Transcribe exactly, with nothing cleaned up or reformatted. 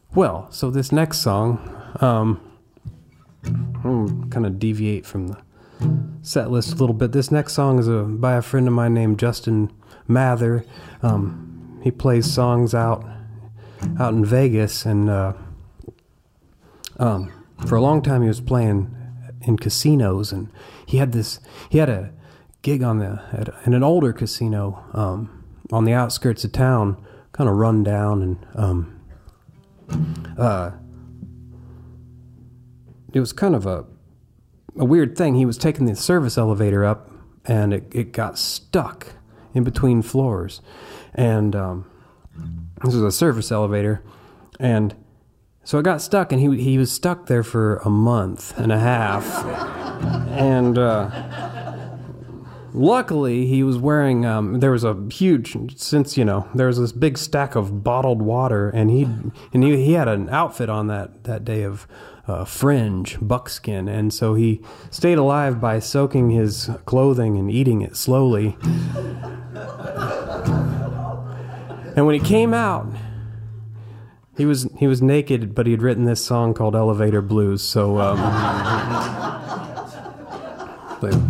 Well, so this next song, um, I'm kind of deviate from the set list a little bit. This next song is a, by a friend of mine named Justin Mather. Um, he plays songs out out in Vegas, and uh, um, for a long time he was playing in casinos, and he had this he had a gig on the at, in an older casino um, on the outskirts of town, kind of run down, and um, uh, it was kind of a a weird thing. He was taking the service elevator up, and it, it got stuck in between floors, and um, this was a service elevator, and so it got stuck, and he he was stuck there for a month and a half, and uh, luckily he was wearing. Um, there was a huge, since you know there was this big stack of bottled water, and he and he he had an outfit on that that day of uh, fringe buckskin, and so he stayed alive by soaking his clothing and eating it slowly. And when he came out, he was he was naked, but he had written this song called Elevator Blues. So, um,